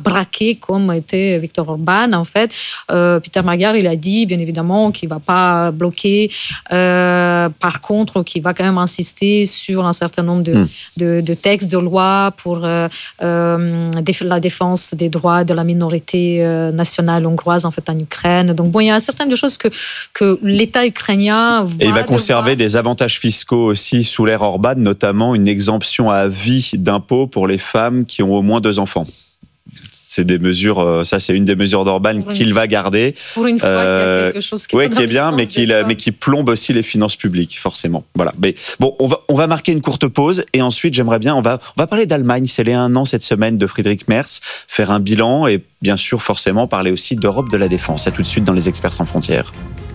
braquer comme était Viktor Orban. En fait, Peter Magyar, il a dit, bien évidemment, qu'il ne va pas bloquer. Par contre, qu'il va quand même insister sur un certain nombre de textes, de lois pour la défense des droits de la minorité nationale hongroise en fait en Ukraine. Donc bon, il y a certaines choses que l'État ukrainien va et il va conserver des avantages fiscaux aussi sous l'ère Orban, notamment une exemption à vie d'impôts pour les femmes qui ont au moins 2 enfants. C'est des mesures, ça c'est une des mesures d'Orban qu'il va garder. Pour une fois, il y a quelque chose qui est bien, mais qui plombe aussi les finances publiques, forcément. Voilà. Mais bon, on va marquer une courte pause et ensuite j'aimerais bien, on va parler d'Allemagne. C'est les 1 an cette semaine de Friedrich Merz, faire un bilan et bien sûr forcément parler aussi d'Europe de la défense. À tout de suite dans les Experts sans frontières.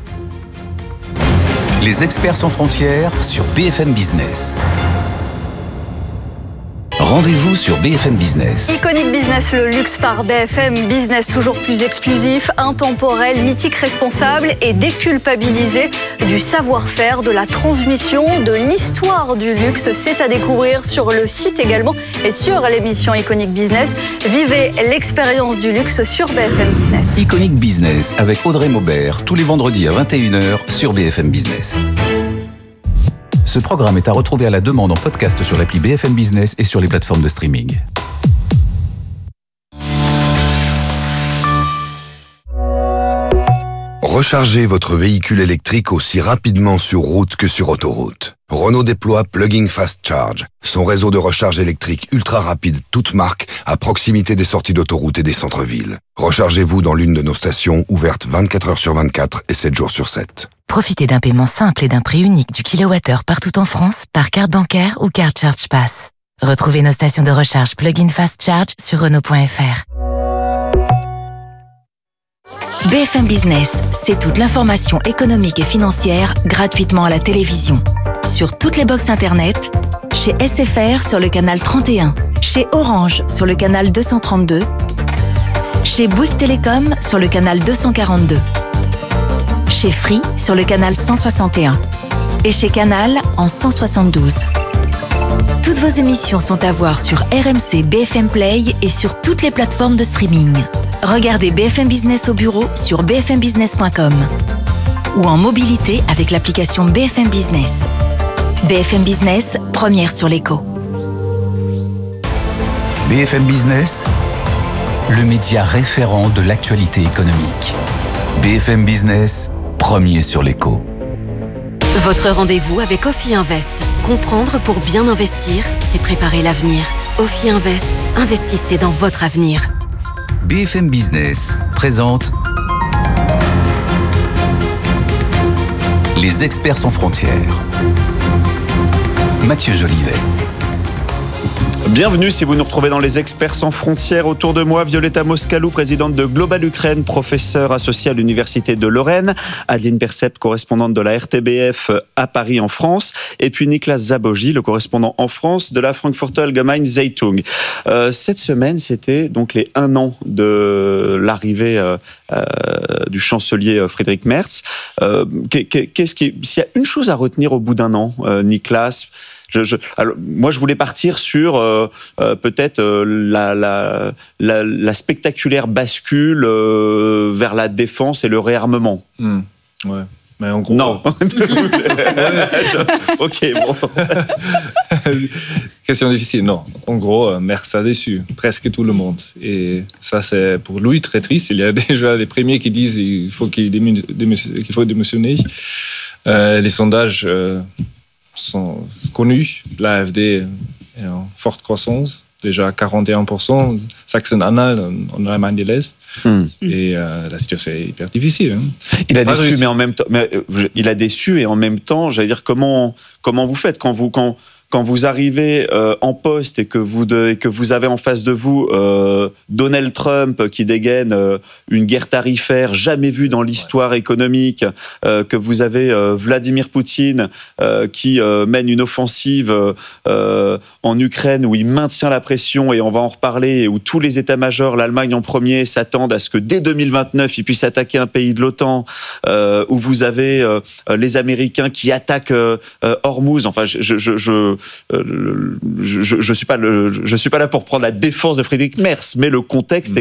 Les Experts sans frontières sur BFM Business. Rendez-vous sur BFM Business. Iconic Business, le luxe par BFM Business, toujours plus exclusif, intemporel, mythique, responsable et déculpabilisé du savoir-faire, de la transmission, de l'histoire du luxe. C'est à découvrir sur le site également et sur l'émission Iconic Business. Vivez l'expérience du luxe sur BFM Business. Iconic Business avec Audrey Maubert, tous les vendredis à 21h sur BFM Business. Ce programme est à retrouver à la demande en podcast sur l'appli BFM Business et sur les plateformes de streaming. Rechargez votre véhicule électrique aussi rapidement sur route que sur autoroute. Renault déploie Plug-in Fast Charge, son réseau de recharge électrique ultra rapide toute marque à proximité des sorties d'autoroute et des centres-villes. Rechargez-vous dans l'une de nos stations ouvertes 24 heures sur 24 et 7 jours sur 7. Profitez d'un paiement simple et d'un prix unique du kilowattheure partout en France par carte bancaire ou carte Charge Pass. Retrouvez nos stations de recharge Plug-in Fast Charge sur Renault.fr. BFM Business, c'est toute l'information économique et financière gratuitement à la télévision. Sur toutes les box internet, chez SFR sur le canal 31, chez Orange sur le canal 232, chez Bouygues Télécom sur le canal 242, chez Free sur le canal 161 et chez Canal en 172. Toutes vos émissions sont à voir sur RMC BFM Play et sur toutes les plateformes de streaming. Regardez BFM Business au bureau sur bfmbusiness.com ou en mobilité avec l'application BFM Business. BFM Business, première sur l'écho. BFM Business, le média référent de l'actualité économique. BFM Business, premier sur l'écho. Votre rendez-vous avec Ophi Invest. Comprendre pour bien investir, c'est préparer l'avenir. Ophi Invest, investissez dans votre avenir. BFM Business présente Les Experts sans frontières. Mathieu Jolivet. Bienvenue si vous nous retrouvez dans les Experts sans frontières. Autour de moi, Violetta Moscalou, présidente de Global Ukraine, professeure associée à l'Université de Lorraine, Adeline Percept, correspondante de la RTBF à Paris en France, et puis Niklas Zabogy, le correspondant en France de la Frankfurter Allgemeine Zeitung. Cette semaine, c'était donc les 1 an de l'arrivée du chancelier Friedrich Merz. S'il y a une chose à retenir au bout d'1 an, Niklas, alors, moi, je voulais partir sur peut-être la spectaculaire bascule vers la défense et le réarmement. Ouais. Mais en gros... Non. Ok, bon. Question difficile. Non. En gros, Merz a déçu presque tout le monde. Et ça, c'est pour lui très triste. Il y a déjà les premiers qui disent qu'il faut démissionner. Les sondages... sont connus. L'AfD est en forte croissance, déjà 41%, Sachsen-Anhalt en Allemagne de l'Est. Et la situation est hyper difficile. Il a déçu, mais en même temps, il a déçu et en même temps, j'allais dire, comment vous faites quand vous arrivez en poste et que vous avez en face de vous Donald Trump qui dégaine une guerre tarifaire jamais vue dans l'histoire économique, que vous avez Vladimir Poutine qui mène une offensive en Ukraine où il maintient la pression, et on va en reparler, et où tous les états-majors, l'Allemagne en premier, s'attendent à ce que dès 2029 ils puissent attaquer un pays de l'OTAN, où vous avez les Américains qui attaquent Hormuz. Enfin, je suis pas là pour prendre la défense de Friedrich Merz, mais le contexte